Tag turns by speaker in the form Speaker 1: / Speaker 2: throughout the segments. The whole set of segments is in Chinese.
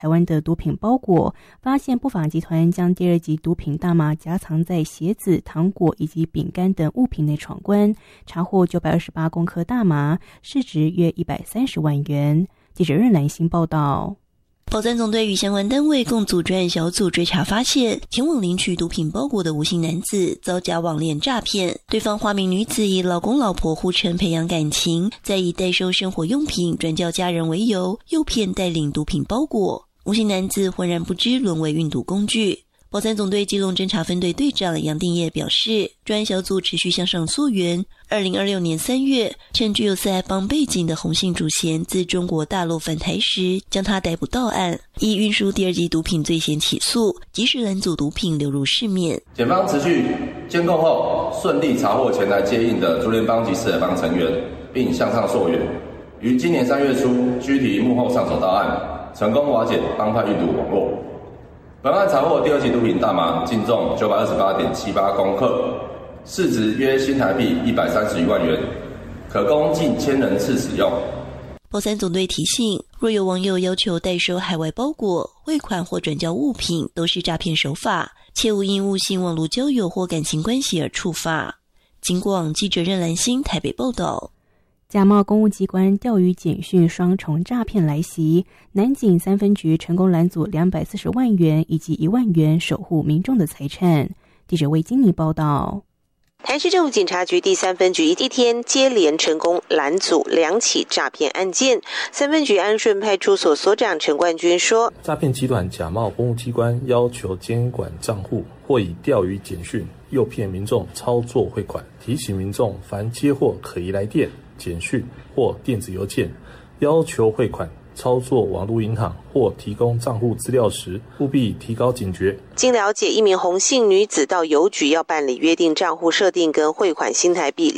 Speaker 1: 台湾的毒品包裹，发现不法集团将第二级毒品大麻夹藏在鞋子、糖果以及饼干等物品内闯关，查获928公克大麻，市值约130万元。记者任兰心报道。
Speaker 2: 保三总队与相关单位共组专案小组追查发现，前往领取毒品包裹的吴姓男子遭假网恋诈骗，对方化名女子以老公老婆互称培养感情，再以代收生活用品转交家人为由，诱骗带领毒品包裹。吴姓男子浑然不知沦为运毒工具。保三总队基隆侦查分队队长杨定业表示，专案小组持续向上溯源。2026年3月，趁具有四海帮背景的洪姓主嫌自中国大陆返台时，将他逮捕到案，以运输第二级毒品罪嫌起诉，及时拦阻毒品流入市面。
Speaker 3: 检方持续监控后，顺利查获前来接应的竹联帮及四海帮成员，并向上溯源，于今年3月初拘提幕后上手到案，成功瓦解帮派运毒网络。本案查获第二级毒品大麻净重928.78公克，市值约新台币131万元，可供近1000人次使用。
Speaker 2: 保三总队提醒，若有网友要求代收海外包裹、汇款或转交物品，都是诈骗手法，切勿因误信网络交友或感情关系而触发。警广记者任兰心台北报道。
Speaker 1: 假冒公务机关钓鱼简讯双重诈骗来袭，南警3分局成功拦阻240万元以及1万元守护民众的财产。记者魏金妮报道。
Speaker 4: 台市政府警察局第3分局一天接连成功拦阻2起诈骗案件。3分局安顺派出所所长陈冠军说，
Speaker 5: 诈骗集团假冒公务机关要求监管账户，或以钓鱼简讯诱骗民众操作汇款，提醒民众凡接获可疑来电、简讯或电子邮件要求汇款、操作网络银行或提供账户资料时，务必提高警觉。
Speaker 4: 经了解，一名洪姓女子到邮局要办理约定账户设定跟汇款新台币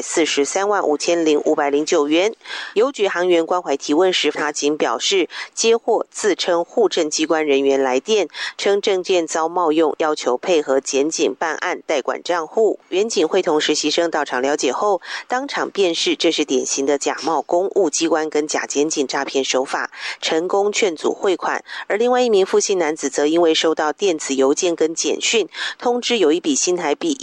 Speaker 4: 243万5509元。邮局行员关怀提问时，他仅表示接获自称户政机关人员来电，称证件遭冒用，要求配合检警办案代管账户。员警会同实习生到场了解后，当场辨识这是典型的假冒公务机关跟假检警诈骗手法，成功劝阻汇款。而另外一名傅姓男子则因为收到电子邮件跟简讯通知有一笔新台币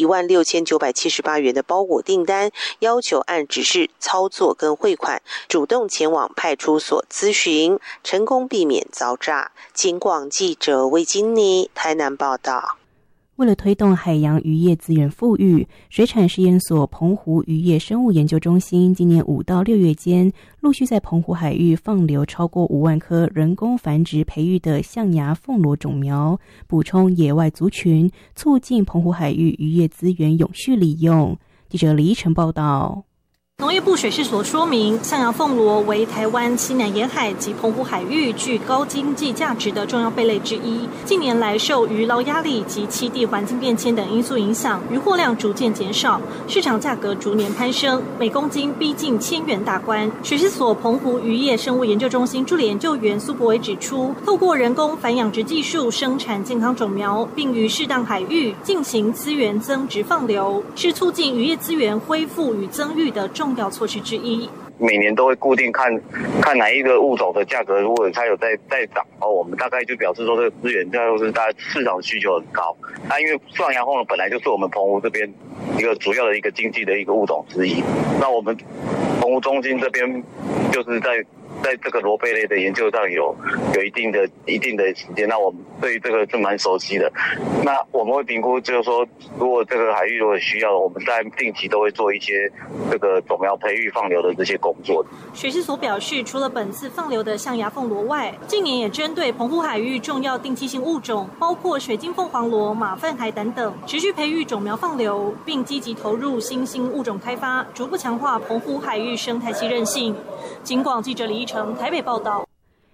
Speaker 4: 16978元的包裹订单，要求按指示操作跟汇款，主动前往派出所咨询，成功避免遭诈。警广记者魏金妮台南报道。
Speaker 1: 为了推动海洋渔业资源富裕，水产试验所澎湖渔业生物研究中心今年5到6月间，陆续在澎湖海域放流超过5万颗人工繁殖培育的象牙凤螺种苗，补充野外族群，促进澎湖海域渔业资源永续利用。记者李依晨报道。
Speaker 6: 农业部水事所说明，象牙凤螺为台湾西南沿海及澎湖海域具高经济价值的重要贝类之一。近年来，受渔捞压力及栖地环境变迁等因素影响，渔获量逐渐减少，市场价格逐年攀升，每公斤逼近1000元大关。水事所澎湖渔业生物研究中心助理研究员苏博伟指出，透过人工繁养殖技术生产健康种苗，并于适当海域进行资源增值放流，是促进渔业资源恢复与增育的重要措施之一。
Speaker 7: 每年都会固定看哪一个物种的价格，如果它有在涨我们大概就表示说这个资源就是大概市场需求很高。因为象牙凤本来就是我们澎湖这边一个主要的一个经济的一个物种之一。那我们澎湖中心这边就是在这个螺贝类的研究上有一定的时间，那我们对这个是蛮熟悉的。那我们会评估，就是说，如果这个海域如果需要，我们在定期都会做一些这个种苗培育放流的这些工作。
Speaker 6: 水事所表示，除了本次放流的象牙凤螺外，近年也针对澎湖海域重要定期性物种，包括水晶凤凰螺、马粪海胆等，持续培育种苗放流，并积极投入新兴物种开发，逐步强化澎湖海域生态系韧性。警广记者李依晨台北报道。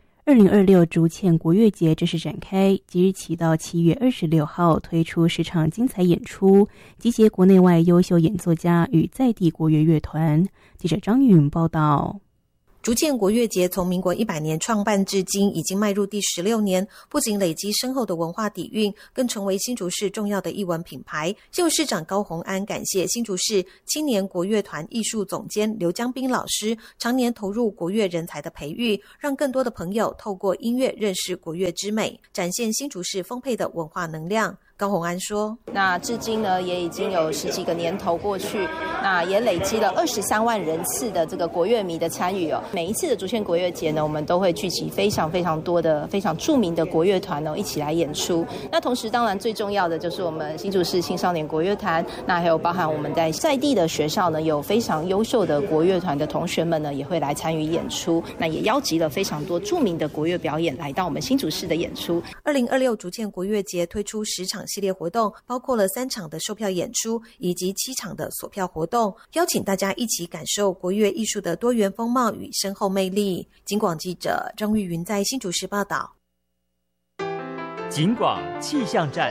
Speaker 1: 2026竹堑国乐节正式展开，即日起到7月26号推出10场精彩演出，集结国内外优秀演奏家与在地国乐乐团。记者张允报道。
Speaker 8: 竹堑国乐节从民国100年创办至今，已经迈入第16年，不仅累积深厚的文化底蕴，更成为新竹市重要的艺文品牌。新竹市长高虹安感谢新竹市青年国乐团艺术总监刘江斌老师常年投入国乐人才的培育，让更多的朋友透过音乐认识国乐之美，展现新竹市丰沛的文化能量。高虹安说，
Speaker 9: 那至今呢也已经有10几个年头过去，那也累积了23万人次的这个国乐迷的参与哦。每一次的竹堑国乐节呢，我们都会聚集非常非常多的非常著名的国乐团一起来演出。那同时当然最重要的就是我们新竹市青少年国乐团，那还有包含我们在地的学校呢，有非常优秀的国乐团的同学们呢，也会来参与演出。那也邀集了非常多著名的国乐表演来到我们新竹市的演出。
Speaker 8: 2026竹堑国乐节推出10场系列活动，包括了3场的售票演出以及7场的锁票活动，邀请大家一起感受国乐艺术的多元风貌与深厚魅力。警广记者张玉云在新竹市报道。
Speaker 10: 警广气象站。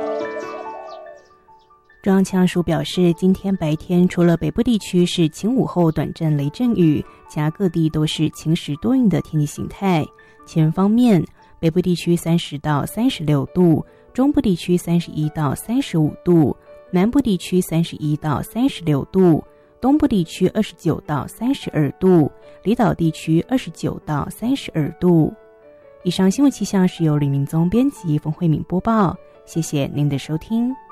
Speaker 1: 中央气象署表示，今天白天除了北部地区是晴午后短暂雷阵雨，其他各地都是晴时多云的天气形态。气温方面，北部地区30到36度，中部地区31到35度，南部地区31到36度，东部地区29到32度，离岛地区29到32度。以上新闻气象是由李明宗编辑，冯慧敏播报，谢谢您的收听。